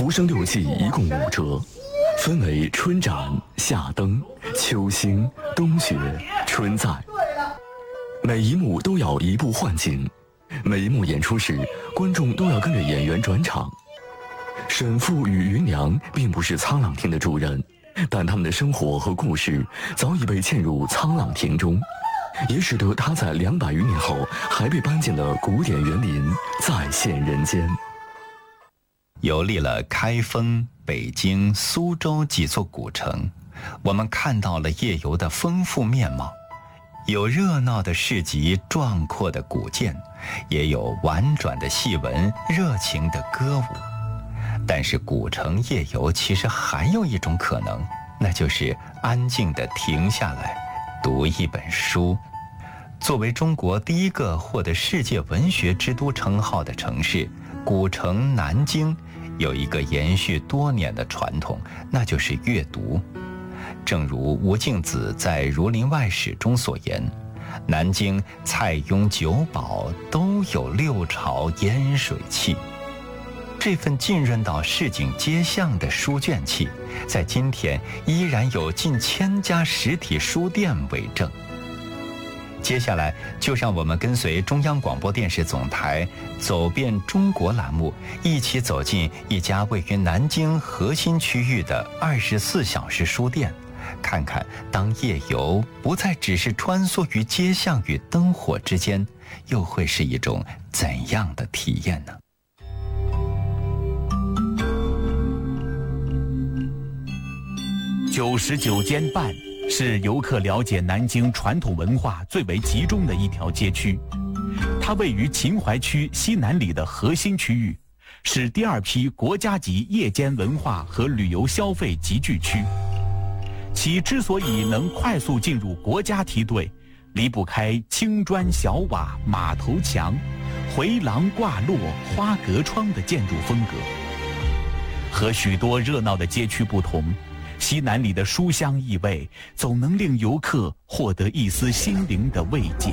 浮生六季一共5折，分为春展、夏灯、秋兴、冬雪、春在。每一幕都要移步换景，每一幕演出时，观众都要跟着演员转场。沈复与芸娘并不是沧浪亭的主人，但他们的生活和故事早已被嵌入沧浪亭中，也使得他在200余年后还被搬进了古典园林，再现人间。 游历了开封、北京、苏州几座古城，我们看到了夜游的丰富面貌，有热闹的市集、壮阔的古建，也有婉转的戏文、热情的歌舞。但是古城夜游其实还有一种可能，那就是安静地停下来读一本书。作为中国第一个获得世界文学之都称号的城市，古城南京有一个延续多年的传统，那就是阅读。正如吴敬梓在《儒林外史》中所言，南京蔡邕九保都有6朝烟水气。这份浸润到市井街巷的书卷气，在今天依然有近1000家实体书店为证。接下来就让我们跟随中央广播电视总台走遍中国栏目，一起走进一家位于南京核心区域的24小时书店，看看当夜游不再只是穿梭于街巷与灯火之间，又会是一种怎样的体验呢 ？99间半是游客了解南京传统文化最为集中的一条街区，它位于秦淮区西南里的核心区域，是第2批国家级夜间文化和旅游消费集聚区。其之所以能快速进入国家梯队，离不开青砖小瓦、马头墙、回廊挂落、花格窗的建筑风格。和许多热闹的街区不同，西南里的书香意味总能令游客获得一丝心灵的慰藉。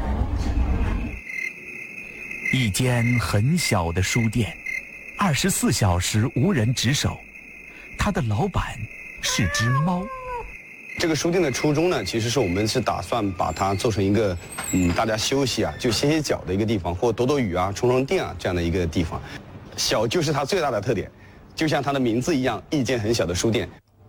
一间很小的书店，24小时无人值守，它的老板是只猫。 这个书店的初衷呢，其实是我们是打算把它做成一个大家休息啊，就歇歇脚的一个地方，或躲躲雨啊、充充电啊这样的一个地方。小就是它最大的特点，就像它的名字一样，一间很小的书店。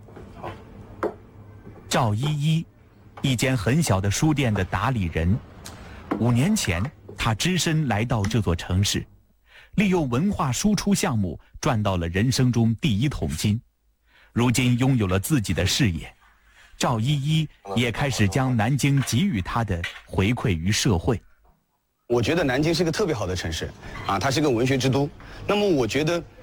赵依依，一间很小的书店的打理人。5年前，他只身来到这座城市，利用文化输出项目赚到了人生中第1桶金。如今拥有了自己的事业，赵依依也开始将南京给予他的回馈于社会。 我觉得南京是个特别好的城市啊，它是个文学之都。那么我觉得